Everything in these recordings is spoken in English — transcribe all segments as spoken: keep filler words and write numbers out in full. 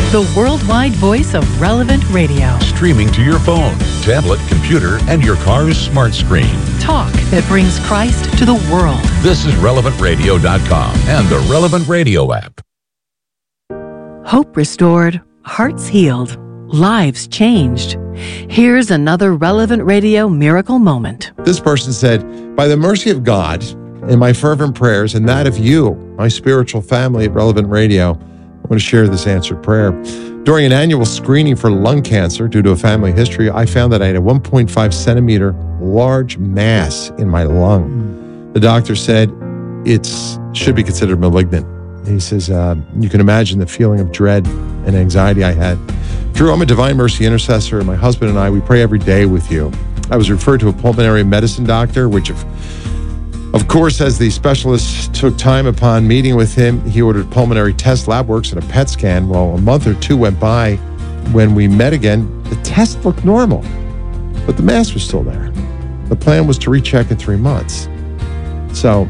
the worldwide voice of Relevant Radio. Streaming to your phone, tablet, computer, and your car's smart screen. Talk that brings Christ to the world. This is relevant radio dot com and the Relevant Radio app. Hope restored, hearts healed, lives changed. Here's another Relevant Radio miracle moment. This person said, by the mercy of God and my fervent prayers and that of you, my spiritual family at Relevant Radio, I want to share this answered prayer. During an annual screening for lung cancer due to a family history, I found that I had a one point five centimeter large mass in my lung. The doctor said it should be considered malignant. He says, uh, you can imagine the feeling of dread and anxiety I had. Drew, I'm a Divine Mercy intercessor, and my husband and I, we pray every day with you. I was referred to a pulmonary medicine doctor, which of, of course, as the specialist took time upon meeting with him, he ordered pulmonary test, lab works, and a P E T scan. Well, a month or two went by. When we met again, the test looked normal, but the mass was still there. The plan was to recheck in three months. So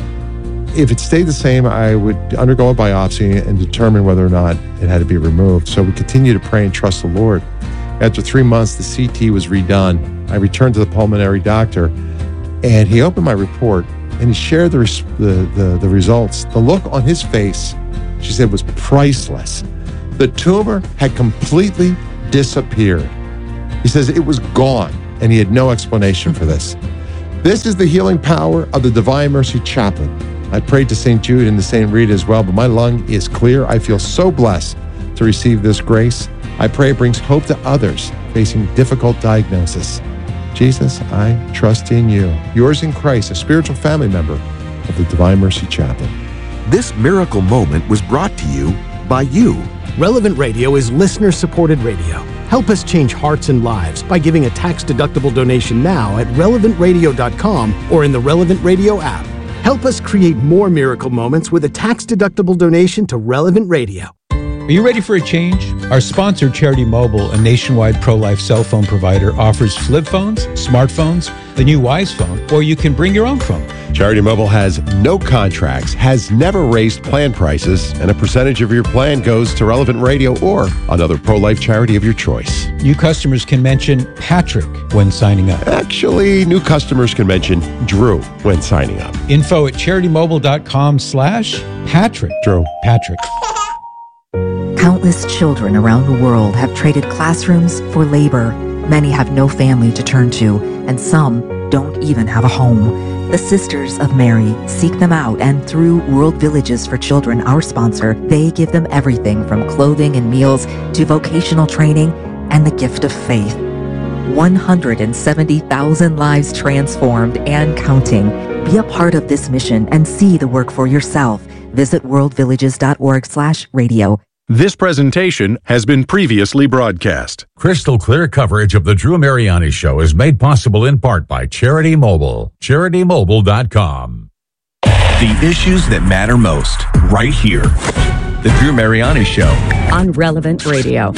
if it stayed the same, I would undergo a biopsy and determine whether or not it had to be removed. So we continue to pray and trust the Lord. After three months, the C T was redone. I returned to the pulmonary doctor, and he opened my report, and he shared the, res- the, the, the results. The look on his face, she said, was priceless. The tumor had completely disappeared. He says it was gone, and he had no explanation for this. This is the healing power of the Divine Mercy Chaplain. I prayed to Saint Jude and to Saint Rita as well, but my lung is clear. I feel so blessed to receive this grace. I pray it brings hope to others facing difficult diagnosis. Jesus, I trust in you. Yours in Christ, a spiritual family member of the Divine Mercy Chaplain. This miracle moment was brought to you by you. Relevant Radio is listener-supported radio. Help us change hearts and lives by giving a tax-deductible donation now at relevant radio dot com or in the Relevant Radio app. Help us create more miracle moments with a tax-deductible donation to Relevant Radio. Are you ready for a change? Our sponsor, Charity Mobile, a nationwide pro-life cell phone provider, offers flip phones, smartphones, the new Wise phone, or you can bring your own phone. Charity Mobile has no contracts, has never raised plan prices, and a percentage of your plan goes to Relevant Radio or another pro-life charity of your choice. New customers can mention Patrick when signing up. Actually, new customers can mention Drew when signing up. Info at charity mobile dot com slash Patrick. Drew. Patrick. Countless children around the world have traded classrooms for labor. Many have no family to turn to, and some don't even have a home. The Sisters of Mary seek them out, and through World Villages for Children, our sponsor, they give them everything from clothing and meals to vocational training and the gift of faith. one hundred seventy thousand lives transformed and counting. Be a part of this mission and see the work for yourself. Visit world villages dot org slash radio. This presentation has been previously broadcast. Crystal clear coverage of the Drew Mariani Show is made possible in part by Charity Mobile. charity mobile dot com. The issues that matter most, right here. The Drew Mariani Show. On Relevant Radio.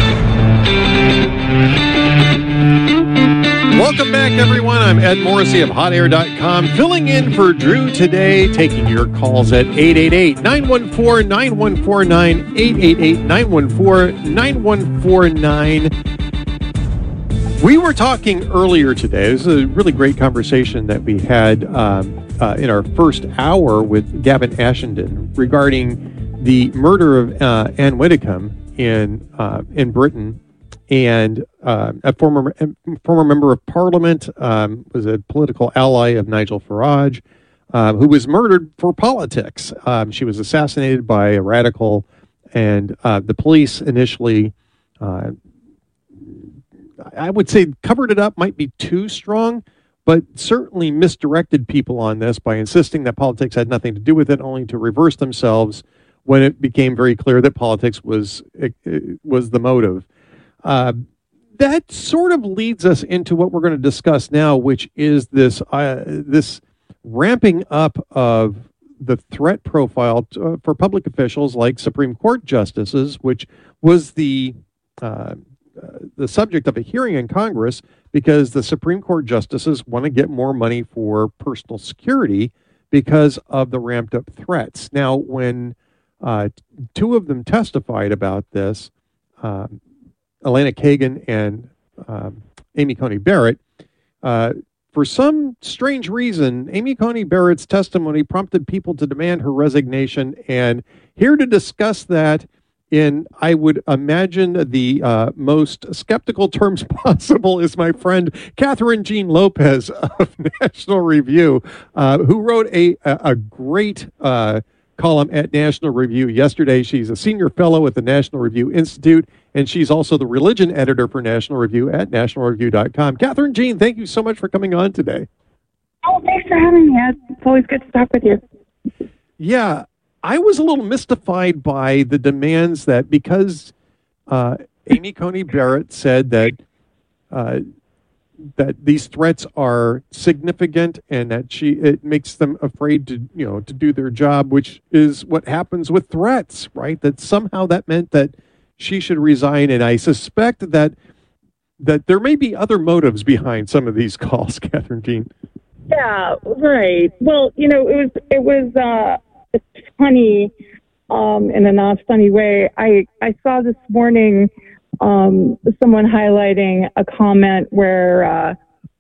Welcome back, everyone. I'm Ed Morrissey of hot air dot com, filling in for Drew today, taking your calls at eight eight eight, nine one four, nine one four nine, eight eight eight, nine one four, nine one four nine. We were talking earlier today. This is a really great conversation that we had um, uh, in our first hour with Gavin Ashenden regarding the murder of uh, Anne Widdecombe in uh, in Britain. And uh, a former a former member of Parliament, um, was a political ally of Nigel Farage, uh, who was murdered for politics. Um, she was assassinated by a radical, and uh, the police initially, uh, I would say, covered it up might be too strong, but certainly misdirected people on this by insisting that politics had nothing to do with it, only to reverse themselves when it became very clear that politics was was the motive. Uh, that sort of leads us into what we're going to discuss now, which is this uh, this ramping up of the threat profile t- uh, for public officials like Supreme Court justices, which was the uh, uh, the subject of a hearing in Congress, because the Supreme Court justices want to get more money for personal security because of the ramped up threats. Now, when Uh, two of them testified about this, uh, Elena Kagan and um, Amy Coney Barrett. Uh, for some strange reason, Amy Coney Barrett's testimony prompted people to demand her resignation. And here to discuss that in, I would imagine, the uh, most skeptical terms possible is my friend Catherine Jean Lopez of National Review, uh, who wrote a, a, a great uh, column at National Review yesterday. She's a senior fellow at the National Review Institute, and she's also the religion editor for National Review at national review dot com. Catherine Jean, thank you so much for coming on today. Oh, thanks for having me. It's always good to talk with you. Yeah. I was a little mystified by the demands that because uh, Amy Coney Barrett said that uh, that these threats are significant and that she it makes them afraid to you know to do their job, which is what happens with threats, right? That somehow that meant that she should resign, and I suspect that that there may be other motives behind some of these calls, Catherine Jean. Yeah, right. Well, you know, it was it was. Uh... It's funny, um, in a not funny way. I, I saw this morning um, someone highlighting a comment where uh,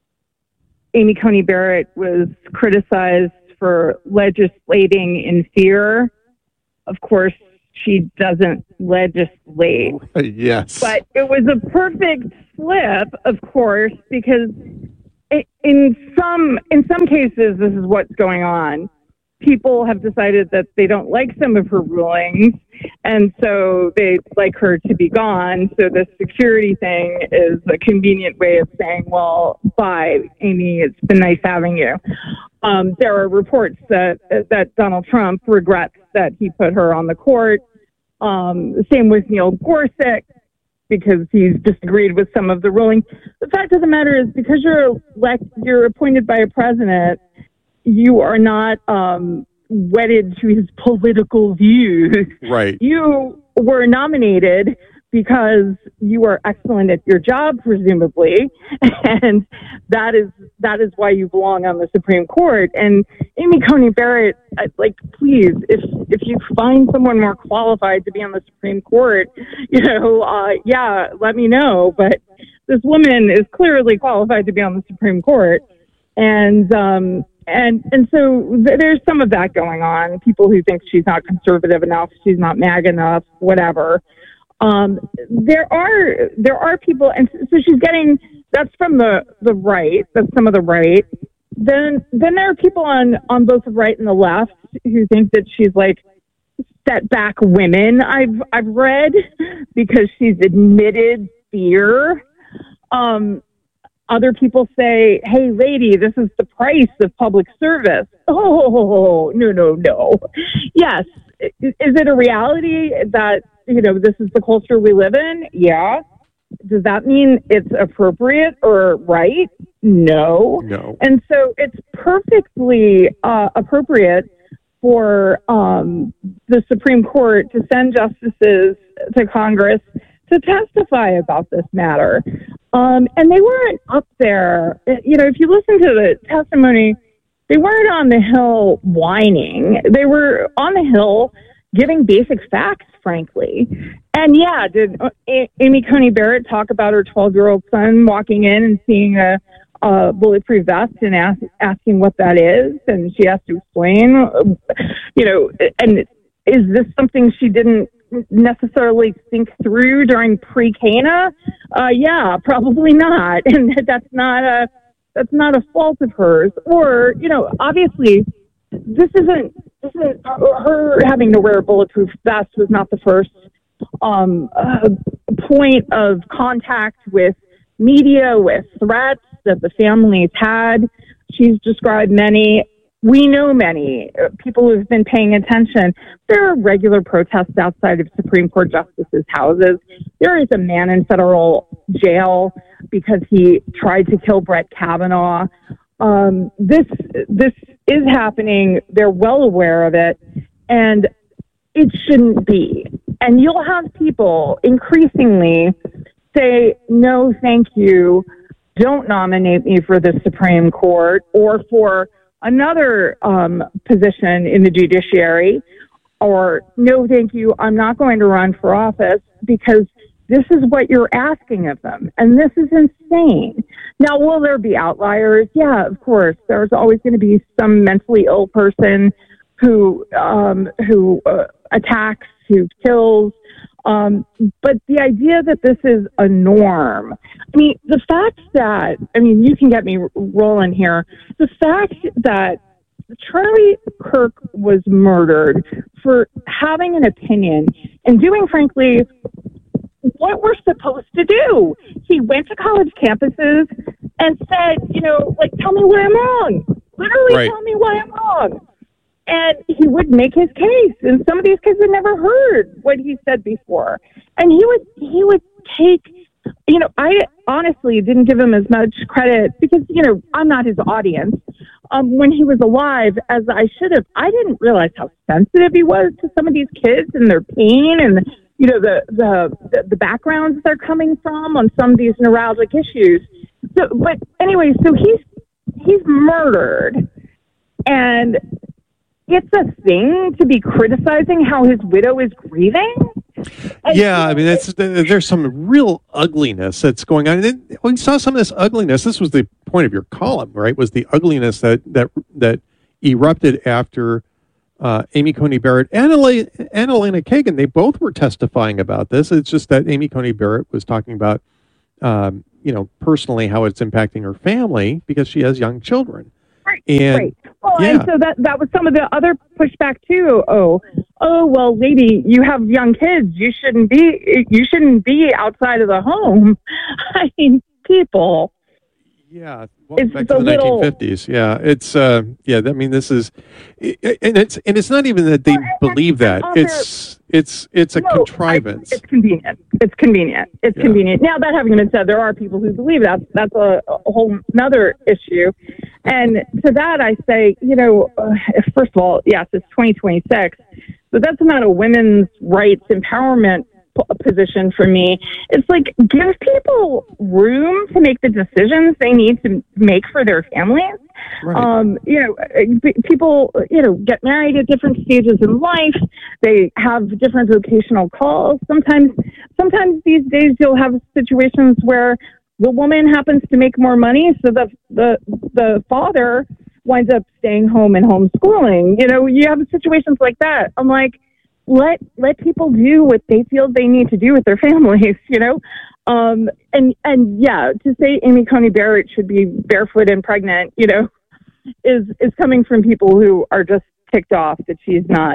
Amy Coney Barrett was criticized for legislating in fear. Of course, she doesn't legislate. Yes. But it was a perfect flip, of course, because it, in some in some cases, this is what's going on. People have decided that they don't like some of her rulings, and so they'd like her to be gone. So the security thing is a convenient way of saying, well, bye, Amy, it's been nice having you. Um, there are reports that that Donald Trump regrets that he put her on the court. Um, the same with Neil Gorsuch, because he's disagreed with some of the rulings. The fact of the matter is, because you're elect, you're appointed by a president, you are not um, wedded to his political views. Right. You were nominated because you are excellent at your job, presumably, and that is that is why you belong on the Supreme Court. And Amy Coney Barrett, like, please, if if you find someone more qualified to be on the Supreme Court, you know, uh, yeah, let me know. But this woman is clearly qualified to be on the Supreme Court, and um, And and so th- there's some of that going on. People who think she's not conservative enough, she's not MAGA enough, whatever. Um, there are there are people, and so she's getting, that's from the, the right, that's some of the right. Then then there are people on, on both the right and the left who think that she's like set back women. I've I've read, because she's admitted fear. Um, Other people say, hey, lady, this is the price of public service. Oh, no, no, no. Yes. Is it a reality that, you know, this is the culture we live in? Yeah. Does that mean it's appropriate or right? No. No. And so it's perfectly uh, appropriate for um, the Supreme Court to send justices to Congress to testify about this matter. Um, and they weren't up there. You know, if you listen to the testimony, they weren't on the Hill whining. They were on the Hill giving basic facts, frankly. And yeah, did A- Amy Coney Barrett talk about her twelve-year-old son walking in and seeing a, a bulletproof vest and ask, asking what that is? And she has to explain, you know, and is this something she didn't necessarily think through during pre-Cana? Uh, yeah, probably not. And that's not a, that's not a fault of hers. Or, you know, obviously this isn't, this isn't her having to wear a bulletproof vest was not the first um, uh, point of contact with media, with threats that the family's had. She's described many. We know many people who've been paying attention. There are regular protests outside of Supreme Court justices' houses. There is a man in federal jail because he tried to kill Brett Kavanaugh. Um, this this is happening. They're well aware of it, and it shouldn't be. And you'll have people increasingly say, no, thank you. Don't nominate me for the Supreme Court or for another um, position in the judiciary. or no, thank you, I'm not going to run for office because this is what you're asking of them. And this is insane. Now, will there be outliers? Yeah, of course. There's always going to be some mentally ill person who um, who uh, attacks, who kills. Um, but the idea that this is a norm, I mean, the fact that, I mean, you can get me rolling here. The fact that Charlie Kirk was murdered for having an opinion and doing, frankly, what we're supposed to do. He went to college campuses and said, you know, like, tell me why I'm wrong. Literally right. tell me why I'm wrong. And he would make his case. And some of these kids had never heard what he said before. And he would, he would take, you know, I honestly didn't give him as much credit because, you know, I'm not his audience. Um, when he was alive, as I should have, I didn't realize how sensitive he was to some of these kids and their pain and, you know, the, the, the backgrounds they're coming from on some of these neuralgic issues. So, but anyway, so he's, he's murdered, and it's a thing to be criticizing how his widow is grieving. And yeah, I mean, it's, there's some real ugliness that's going on. And we saw some of this ugliness. This was the point of your column, right? Was the ugliness that that that erupted after uh, Amy Coney Barrett and, Ela- and Elena Kagan. They both were testifying about this. It's just that Amy Coney Barrett was talking about, um, you know, personally how it's impacting her family because she has young children. Right, and, right. Well, yeah. and so that that was some of the other pushback too. Oh, oh, well, lady, you have young kids. You shouldn't be. You shouldn't be outside of the home. I mean, people. Yeah, well, it's back to the little, nineteen fifties. Yeah, it's uh, yeah. I mean, this is, and it's and it's not even that they well, believe that. other, It's it's it's a no, contrivance. I, it's convenient. It's convenient. It's Yeah. convenient. Now, that having been said, there are people who believe that. That's a, a whole another issue. And to that, I say, you know, uh, first of all, yes, it's twenty twenty-six, but that's not a women's rights empowerment p- position for me. It's like, give people room to make the decisions they need to make for their families. Right. Um, you know, p- people, you know, get married at different stages in life. They have different vocational calls. Sometimes, sometimes these days you'll have situations where the woman happens to make more money, so the the the father winds up staying home and homeschooling. You know, you have situations like that. I'm like, let let people do what they feel they need to do with their families. You know, um, and and yeah, to say Amy Coney Barrett should be barefoot and pregnant, you know, is is coming from people who are just ticked off that she's not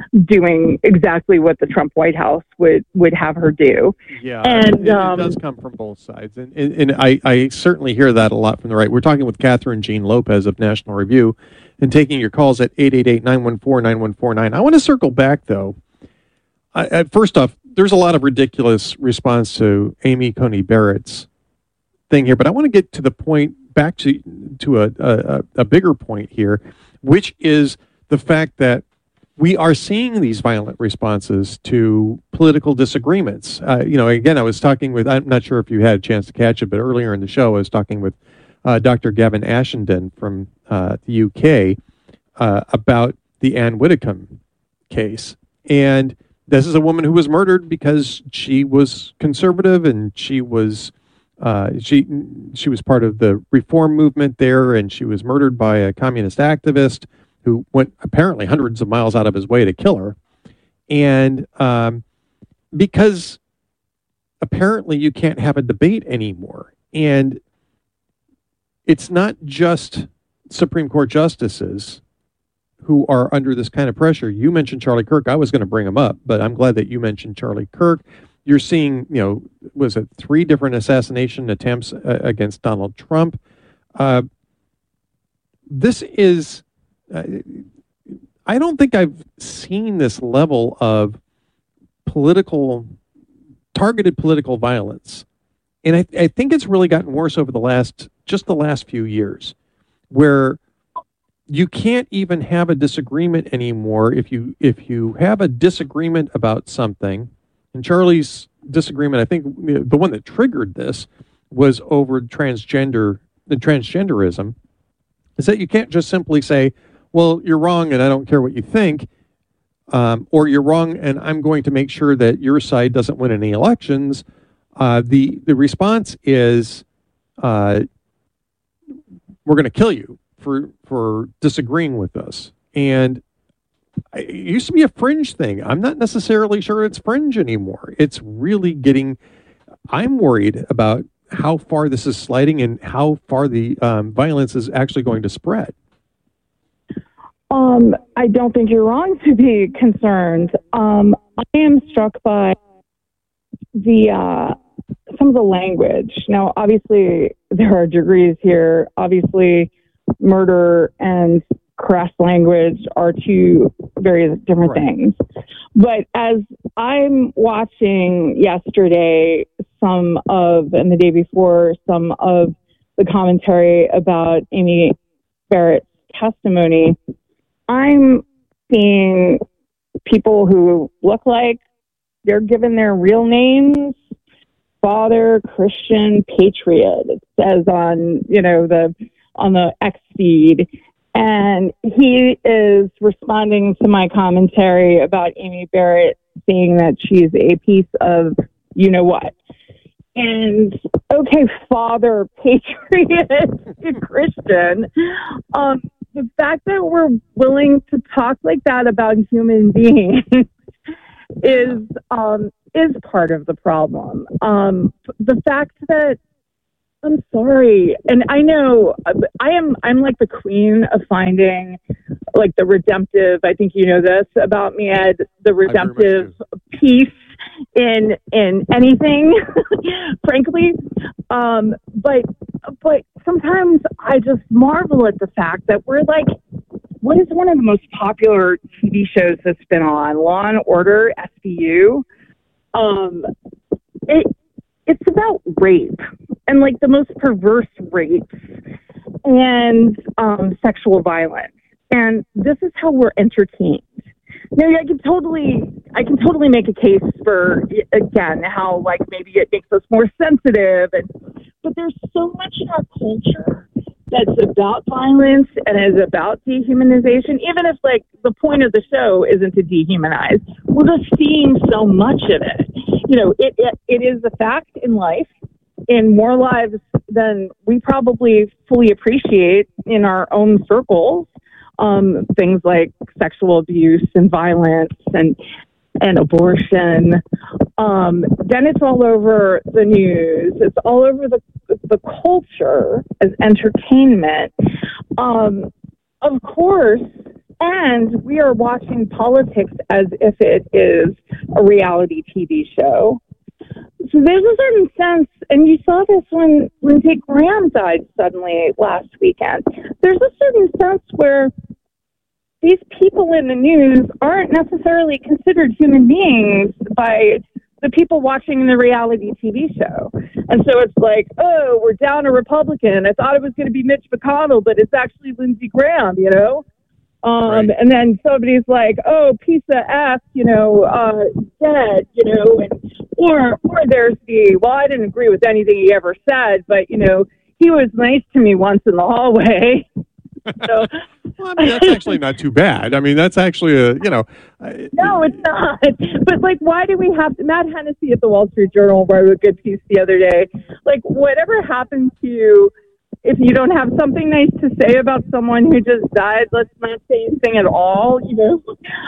doing exactly what the Trump White House would, would have her do. Yeah, and it, um, it does come from both sides, and and, and I, I certainly hear that a lot from the right. We're talking with Catherine Jean Lopez of National Review, and taking your calls at eight eight eight, nine one four, nine one four nine. I want to circle back though. I, I, first off, there's a lot of ridiculous response to Amy Coney Barrett's thing here, but I want to get to the point back to to a a, a bigger point here, which is the fact that we are seeing these violent responses to political disagreements. Uh, you know, again, I was talking with, I'm not sure if you had a chance to catch it, but earlier in the show, I was talking with uh, Doctor Gavin Ashenden from uh, the U K uh, about the Anne Widdecombe case. And this is a woman who was murdered because she was conservative and she was uh, she she was part of the reform movement there, and she was murdered by a communist activist who went apparently hundreds of miles out of his way to kill her. And um, because apparently you can't have a debate anymore. And it's not just Supreme Court justices who are under this kind of pressure. You mentioned Charlie Kirk. I was going to bring him up, but I'm glad that you mentioned Charlie Kirk. You're seeing, you know, was it three different assassination attempts uh, against Donald Trump? Uh, this is... Uh, I don't think I've seen this level of political, targeted political violence. And I, I think it's really gotten worse over the last, just the last few years, where you can't even have a disagreement anymore. If you, if you have a disagreement about something, and Charlie's disagreement, I think the one that triggered this was over transgender, the transgenderism, is that you can't just simply say, well, you're wrong and I don't care what you think. um, or you're wrong, and I'm going to make sure that your side doesn't win any elections. Uh, the the response is, uh, we're going to kill you for for disagreeing with us. And it used to be a fringe thing. I'm not necessarily sure it's fringe anymore. It's really getting. I'm worried about how far this is sliding and how far the um, violence is actually going to spread. Um, I don't think you're wrong to be concerned. Um, I am struck by the uh, some of the language. Now, obviously, there are degrees here. Obviously, murder and crass language are two very different right. things. But as I'm watching yesterday, some of, and the day before, some of the commentary about Amy Barrett's testimony, I'm seeing people who look like they're given their real names, Father Christian Patriot, it says on, you know, the, on the X feed. And he is responding to my commentary about Amy Barrett saying that she's a piece of you know what. And okay, Father Patriot Christian, um, the fact that we're willing to talk like that about human beings is um, is part of the problem. Um, the fact that I'm sorry, and I know I am I'm like the queen of finding like the redemptive. I think you know this about me, Ed. The redemptive piece in in anything, frankly. Um, but but sometimes I just marvel at the fact that we're like, what is one of the most popular T V shows that's been on? Law and Order, S V U. Um, it it's about rape and like the most perverse rapes and um, sexual violence, and this is how we're entertained. Now, I can totally, I can totally make a case for, again, how, like, maybe it makes us more sensitive, and but there's so much in our culture that's about violence and is about dehumanization, even if, like, the point of the show isn't to dehumanize. We're just seeing so much of it. You know, it, it, it is a fact in life, in more lives than we probably fully appreciate in our own circles. Um, things like sexual abuse and violence and and abortion. Um, then it's all over the news. It's all over the the culture as entertainment. Um, of course, and we are watching politics as if it is a reality T V show. So there's a certain sense, and you saw this when Lindsey Graham died suddenly last weekend. There's a certain sense where these people in the news aren't necessarily considered human beings by the people watching the reality T V show. And so it's like, oh, we're down a Republican. I thought it was going to be Mitch McConnell, but it's actually Lindsey Graham, you know? Um, right. And then somebody's like, oh, piece of F, you know, uh, dead, you know, and or or there's the, well, I didn't agree with anything he ever said, but, you know, he was nice to me once in the hallway. So, well, I mean, that's actually not too bad. I mean, that's actually a, you know. I, no, it's not. But, like, why do we have to, Matt Hennessy at the Wall Street Journal wrote a good piece the other day. Like, whatever happens to you, if you don't have something nice to say about someone who just died, let's not say anything at all, you know.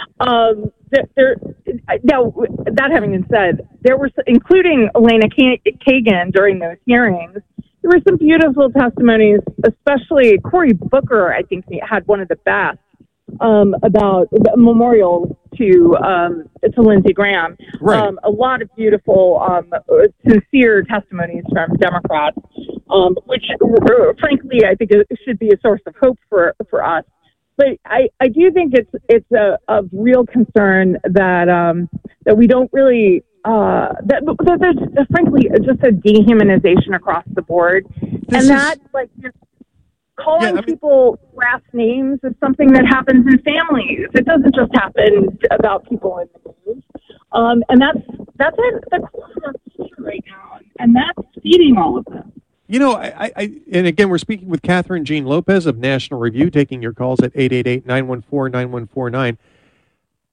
Um, there, now, that having been said, there were, including Elena Kagan during those hearings, there were some beautiful testimonies, especially Cory Booker, I think, had one of the best, um, about the memorial to um, to Lindsey Graham. Right. Um, a lot of beautiful, um, sincere testimonies from Democrats, um, which, uh, frankly, I think it should be a source of hope for, for us. But I, I do think it's it's a, a real concern that um, that we don't really uh, that, that there's frankly just a dehumanization across the board, this and that is, like just calling yeah, I mean, people last names is something that happens in families. It doesn't just happen about people in the news, um, and that's that's at the core of our culture right now, and that's feeding all of this. You know, I, I, and again, we're speaking with Catherine Jean Lopez of National Review, taking your calls at eight eight eight, nine one four, nine one four nine.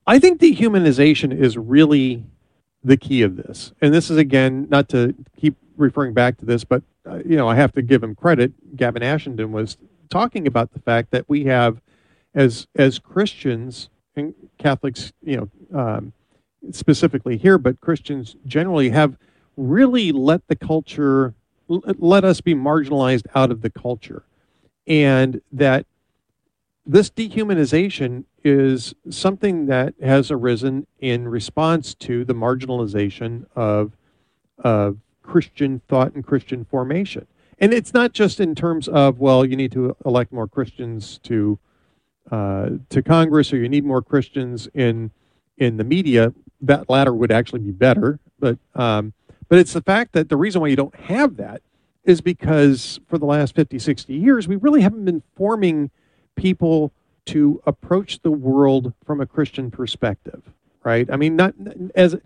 I think dehumanization is really the key of this. And this is, again, not to keep referring back to this, but, uh, you know, I have to give him credit. Gavin Ashenden was talking about the fact that we have, as as Christians and Catholics, you know, um, specifically here, but Christians generally have really let the culture, let us be marginalized out of the culture. And that this dehumanization is something that has arisen in response to the marginalization of, of Christian thought and Christian formation. And it's not just in terms of, well, you need to elect more Christians to uh, to Congress, or you need more Christians in in the media. That latter would actually be better. But um, but it's the fact that the reason why you don't have that is because for the last fifty, sixty years, we really haven't been forming people to approach the world from a Christian perspective, right? I mean, not as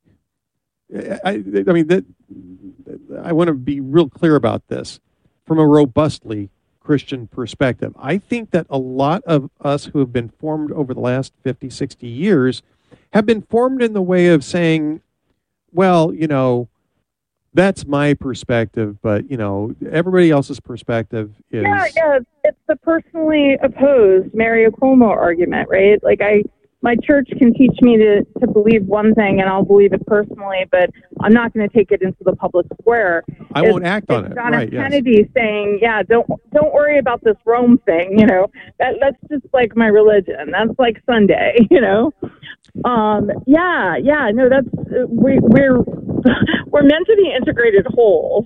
I, I mean that I want to be real clear about this from a robustly Christian perspective. I think that a lot of us who have been formed over the last fifty, sixty years have been formed in the way of saying, well, you know, that's my perspective, but, you know, everybody else's perspective is... Yeah, yeah, it's the personally opposed Mario Cuomo argument, right? Like, I, my church can teach me to, to believe one thing, and I'll believe it personally, but I'm not going to take it into the public square. I it's, won't act on it. John right, F. Kennedy yes. saying, yeah, don't don't worry about this Rome thing, you know. That That's just like my religion. That's like Sunday, you know. Um, yeah, yeah, no, that's, we, we're... we're meant to be integrated wholes,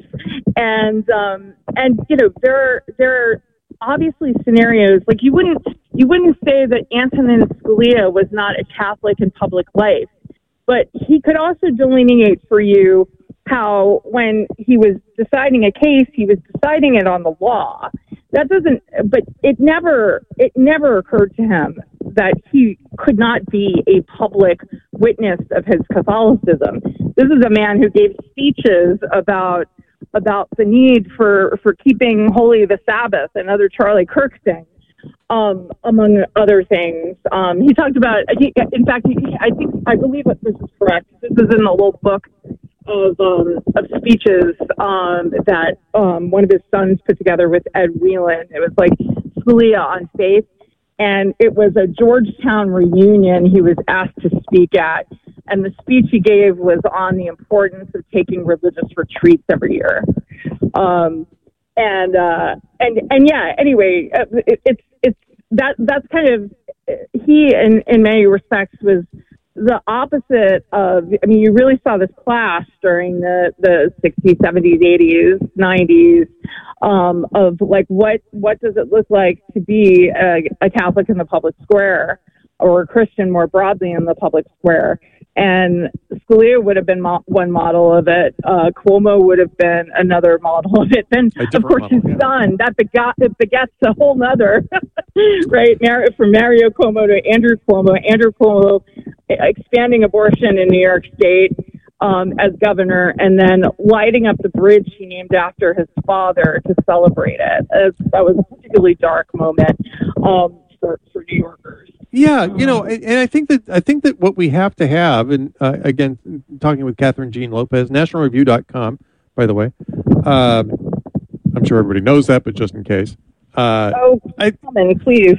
and um, and you know there are, there are obviously scenarios like you wouldn't you wouldn't say that Antonin Scalia was not a Catholic in public life, but he could also delineate for you how when he was deciding a case, he was deciding it on the law. That doesn't, but it never it never occurred to him that he could not be a public witness of his Catholicism. This is a man who gave speeches about about the need for, for keeping holy the Sabbath and other Charlie Kirk things, um, among other things. Um, he talked about, in fact, he, I think I believe that this is correct. This is in the little book of um, of speeches um, that um, one of his sons put together with Ed Whelan. It was like Scalia on faith, and it was a Georgetown reunion he was asked to speak at, and the speech he gave was on the importance of taking religious retreats every year. Um, and uh, and and yeah, anyway, it, it's it's that that's kind of he in in many respects was the opposite of, I mean, you really saw this clash during the, the sixties, seventies, eighties, nineties, um, of like, what, what does it look like to be a, a Catholic in the public square, or a Christian more broadly in the public square? And Scalia would have been mo- one model of it. Uh, Cuomo would have been another model of it. Then, of course, model, his yeah. son, that begot, that begets a whole nother, right? Mar- from Mario Cuomo to Andrew Cuomo. Andrew Cuomo expanding abortion in New York State um, as governor, and then lighting up the bridge he named after his father to celebrate it. As, that was a particularly dark moment um, for, for New Yorkers. Yeah, you know, and, and I think that I think that what we have to have, and uh, again, talking with Catherine Jean Lopez, national review dot com, by the way. Um, I'm sure everybody knows that, but just in case. Uh, oh, I, come in, please.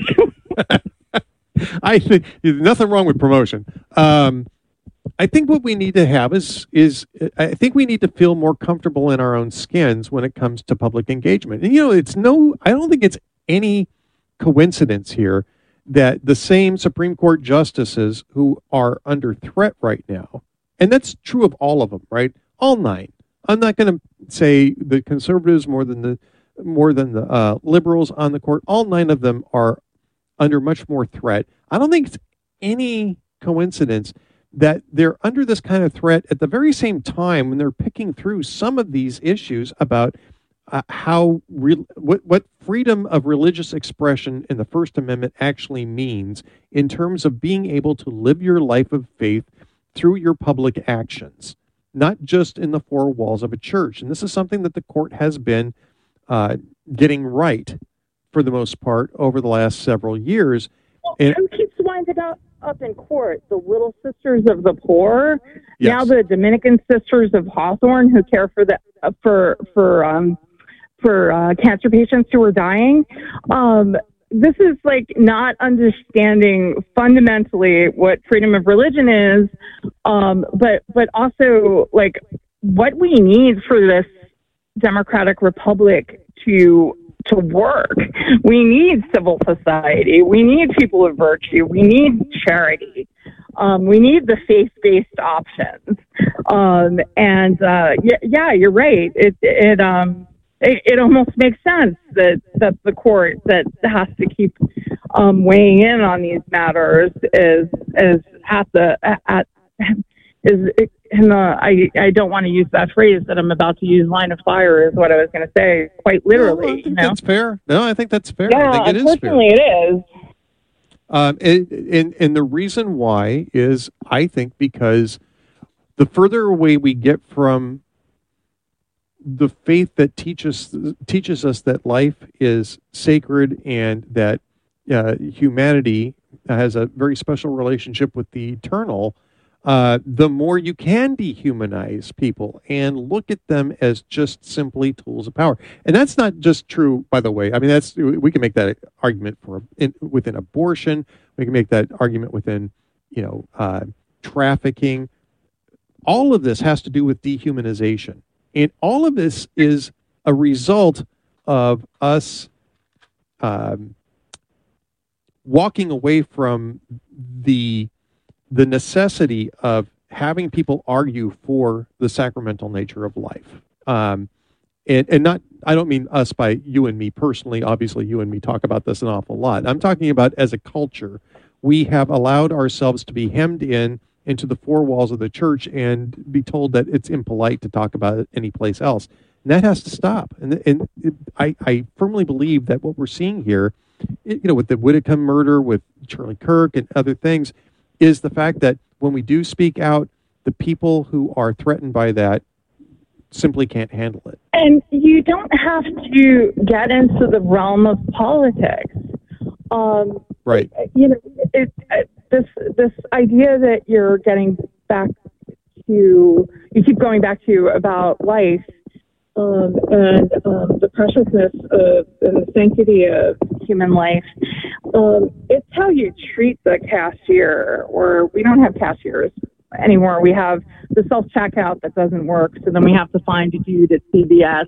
I think there's nothing wrong with promotion. Um, I think what we need to have is is I think we need to feel more comfortable in our own skins when it comes to public engagement. And you know, it's no, I don't think it's any coincidence here that the same Supreme Court justices who are under threat right now, and that's true of all of them, right? All nine. I'm not going to say the conservatives more than the more than the uh, liberals on the court. All nine of them are under much more threat. I don't think it's any coincidence that they're under this kind of threat at the very same time when they're picking through some of these issues about uh, how re- what, what freedom of religious expression in the First Amendment actually means in terms of being able to live your life of faith through your public actions, not just in the four walls of a church. And this is something that the court has been uh, getting right for the most part over the last several years. Well, And, who keeps winding up, up in court? The Little Sisters of the Poor? Yes. Now the Dominican Sisters of Hawthorne, who care for the uh, for for um for uh, cancer patients who are dying. Um, this is like not understanding fundamentally what freedom of religion is, um, but but also like what we need for this democratic republic to to work. We need civil society. We need people of virtue. We need charity. Um, we need the faith-based options. Um, and uh, yeah, yeah, you're right. It it um it, it almost makes sense that that the court that has to keep um, weighing in on these matters is is at the at is in the I I don't want to use that phrase that I'm about to use. Line of fire is what I was going to say. Quite literally, no, I think you know? that's fair. No, I think that's fair. Yeah, I think it is fair. unfortunately, it is. Um, and, and and the reason why is, I think, because the further away we get from the faith that teaches teaches us that life is sacred and that uh, humanity has a very special relationship with the eternal, uh, the more you can dehumanize people and look at them as just simply tools of power. And that's not just true, by the way. I mean, that's we can make that argument for in, within abortion. We can make that argument within, you know, uh, trafficking. All of this has to do with dehumanization. And all of this is a result of us um, walking away from the the necessity of having people argue for the sacramental nature of life. Um, and, and not, I don't mean us by you and me personally. Obviously, you and me talk about this an awful lot. I'm talking about as a culture, we have allowed ourselves to be hemmed in into the four walls of the church and be told that it's impolite to talk about it anyplace else. And that has to stop. And, and it, I, I firmly believe that what we're seeing here, it, you know, with the Whitcomb murder, with Charlie Kirk and other things, is the fact that when we do speak out, the people who are threatened by that simply can't handle it. And you don't have to get into the realm of politics. Um, right. You know, it, it, this this idea that you're getting back to, you keep going back to about life um, and um, the preciousness of and the sanctity of human life. Um, it's how you treat the cashier, or we don't have cashiers anymore. We have the self-checkout that doesn't work, so then we have to find a dude at C V S.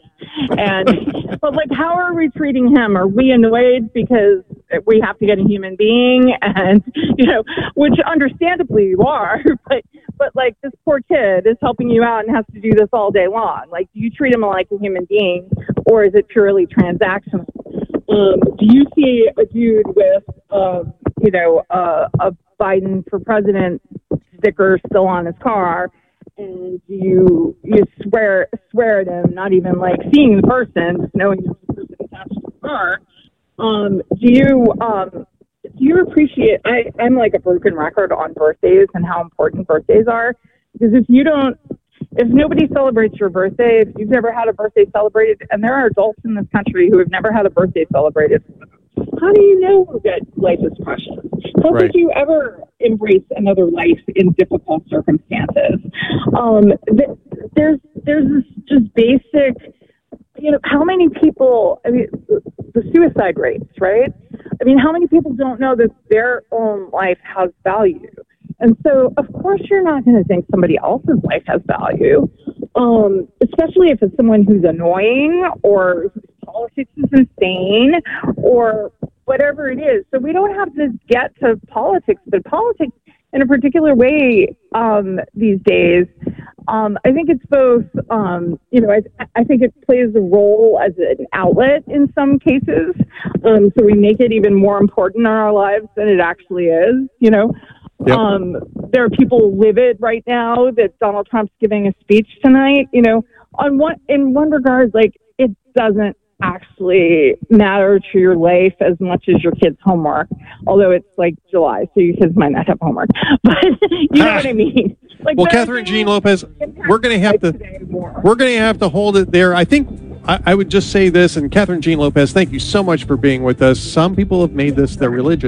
And but like, how are we treating him? Are we annoyed because we have to get a human being? And you know, which understandably you are, but but like, this poor kid is helping you out and has to do this all day long. Like, do you treat him like a human being, or is it purely transactional? Um, do you see a dude with, uh, you know, uh, a Biden for president sticker still on his car, and you you swear swear at him, not even like seeing the person, just knowing there's a person attached to the car? Um, do you um, do you appreciate? I, I'm like a broken record on birthdays and how important birthdays are, because if you don't. If nobody celebrates your birthday, if you've never had a birthday celebrated, and there are adults in this country who have never had a birthday celebrated, how do you know that life is precious? How right. could you ever embrace another life in difficult circumstances? Um, th- there's there's this just basic, you know, how many people, I mean, the suicide rates, right? I mean, how many people don't know that their own life has value? And so, of course, you're not going to think somebody else's life has value, um, especially if it's someone who's annoying or whose politics is insane or whatever it is. So we don't have to get to politics, but politics in a particular way um, these days, um, I think it's both, um, you know, I, I think it plays a role as an outlet in some cases. Um, so we make it even more important in our lives than it actually is, you know. Yep. Um, there are people livid right now that Donald Trump's giving a speech tonight. You know, on one in one regard, like, it doesn't actually matter to your life as much as your kids' homework. Although it's like July, so your kids might not have homework. But you know what I mean. Like, well, Catherine Jean Lopez, we're going to have to we're going to have to hold it there. I think I, I would just say this, and Catherine Jean Lopez, thank you so much for being with us. Some people have made this their religion.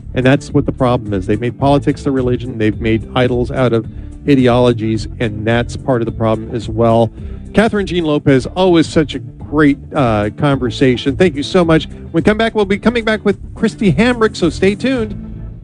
And that's what the problem is. They've made politics their religion. They've made idols out of ideologies, and that's part of the problem as well. Catherine Jean Lopez, always such a great uh, conversation. Thank you so much. When we come back, we'll be coming back with Christy Hamrick, so stay tuned.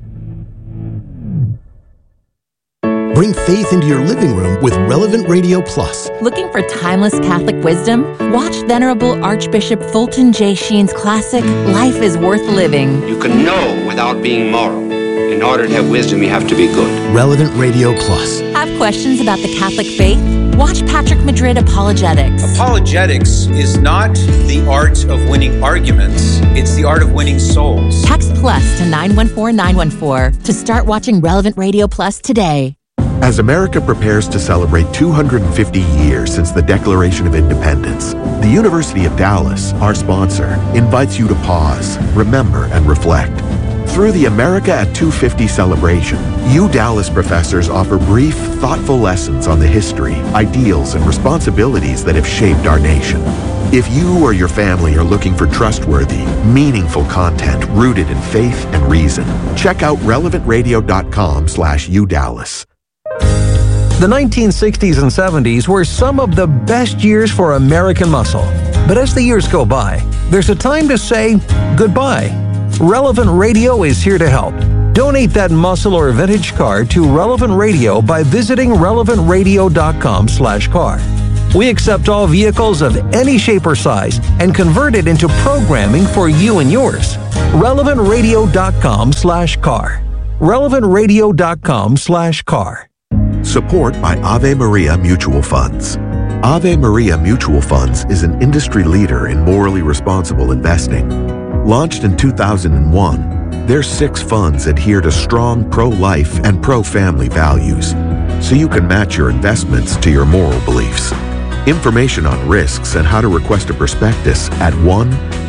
Bring faith into your living room with Relevant Radio Plus. Looking for timeless Catholic wisdom? Watch Venerable Archbishop Fulton J. Sheen's classic, Life is Worth Living. You can know without being moral. In order to have wisdom, you have to be good. Relevant Radio Plus. Have questions about the Catholic faith? Watch Patrick Madrid Apologetics. Apologetics is not the art of winning arguments. It's the art of winning souls. Text plus to nine one four nine one four to start watching Relevant Radio Plus today. As America prepares to celebrate two hundred fifty years since the Declaration of Independence, the University of Dallas, our sponsor, invites you to pause, remember, and reflect. Through the America at two fifty celebration, U Dallas professors offer brief, thoughtful lessons on the history, ideals, and responsibilities that have shaped our nation. If you or your family are looking for trustworthy, meaningful content rooted in faith and reason, check out relevant radio dot com slash U Dallas. The nineteen sixties and seventies were some of the best years for American muscle. But as the years go by, there's a time to say goodbye. Relevant Radio is here to help. Donate that muscle or vintage car to Relevant Radio by visiting relevant radio dot com slash car. We accept all vehicles of any shape or size and convert it into programming for you and yours. relevant radio dot com slash car. relevant radio dot com slash car. Support by Ave Maria Mutual Funds. Ave Maria Mutual Funds is an industry leader in morally responsible investing. Launched in two thousand one, their six funds adhere to strong pro-life and pro-family values, so you can match your investments to your moral beliefs. Information on risks and how to request a prospectus at one